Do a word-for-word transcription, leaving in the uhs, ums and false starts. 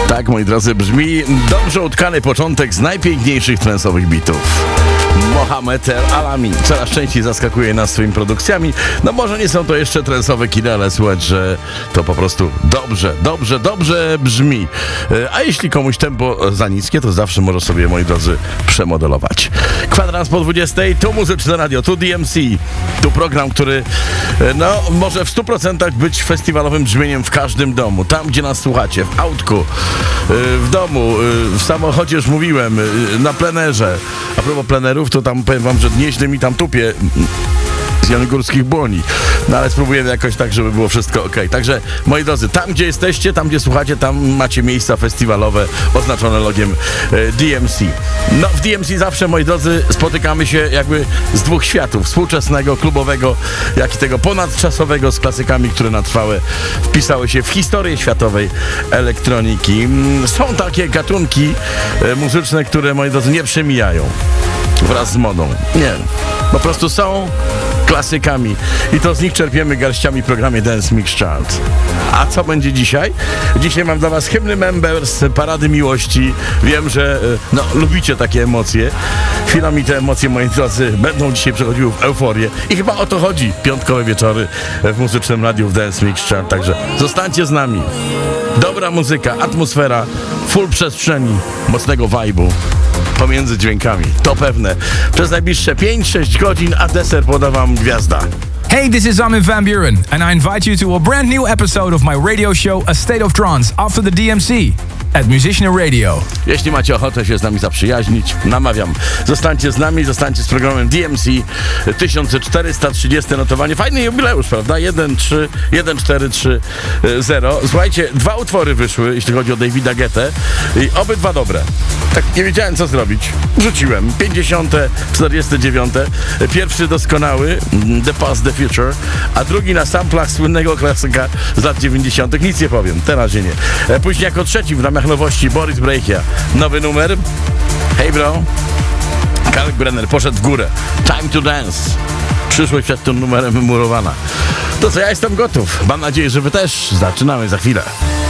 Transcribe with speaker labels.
Speaker 1: Tak, moi drodzy, brzmi dobrze utkany początek z najpiękniejszych trance'owych bitów. Mohamed El Alami coraz częściej zaskakuje nas swoimi produkcjami. No może nie są to jeszcze trance'owe kiny, ale słuchać, że to po prostu dobrze, dobrze, dobrze brzmi. A jeśli komuś tempo za niskie, to zawsze może sobie, moi drodzy, przemodelować. Kwadrans po dwudziestej, tu Muzyczne Radio, tu D M C, tu program, który no może w stu procentach być festiwalowym brzmieniem w każdym domu. Tam, gdzie nas słuchacie, w autku, w domu, w samochodzie, już mówiłem, na plenerze. A propos plenerów, to tam powiem wam, że nieźle mi tam tupie z janogórskich błoni. No ale spróbujemy jakoś tak, żeby było wszystko ok. Także, moi drodzy, tam gdzie jesteście, tam gdzie słuchacie, tam macie miejsca festiwalowe oznaczone logiem e, D M C. No, w D M C zawsze, moi drodzy, spotykamy się jakby z dwóch światów. Współczesnego, klubowego, jak i tego ponadczasowego z klasykami, które na trwałe wpisały się w historię światowej elektroniki. Są takie gatunki e, muzyczne, które, moi drodzy, nie przemijają wraz z modą. Nie. Po prostu są klasykami i to z nich czerpiemy garściami w programie Dance Mix Chart. A co będzie dzisiaj? Dzisiaj mam dla was hymny Members, Parady Miłości. Wiem, że no, lubicie takie emocje. Chwilami te emocje, moi drodzy, będą dzisiaj przechodziły w euforię i chyba o to chodzi piątkowe wieczory w Muzycznym Radiu w Dance Mix Chart. Także zostańcie z nami. Dobra muzyka, atmosfera, full przestrzeni, mocnego vibe'u pomiędzy dźwiękami, to pewne. Przez najbliższe pięć sześć godzin, a deser poda wam gwiazda.
Speaker 2: Hey, this is Armin van Buuren, and I invite you to a brand new episode of my radio show A State of Trance after the D M C at Musician Radio.
Speaker 1: Jeśli macie ochotę się z nami zaprzyjaźnić, namawiam. Zostańcie z nami, zostańcie z programem D M C. tysiąc czterysta trzydzieste notowanie. Fajny jubileusz, prawda? jeden trzy jeden cztery trzy zero. Słuchajcie, dwa utwory wyszły, jeśli chodzi o Davida Guettę, i obydwa dobre. Tak nie wiedziałem, co zrobić. Wrzuciłem. pięćdziesiąte, czterdzieste dziewiąte. Pierwszy doskonały, The Past, The Future, a drugi na samplach słynnego klasyka z lat dziewięćdziesiątych. Nic nie powiem, teraz się nie. Później jako trzeci w ramach nowości Boris Brejcha. Nowy numer. Hey bro. Karl Brenner poszedł w górę. Time to dance. Przyszłość przed tym numerem wymurowana. To co, ja jestem gotów. Mam nadzieję, że wy też. Zaczynamy za chwilę.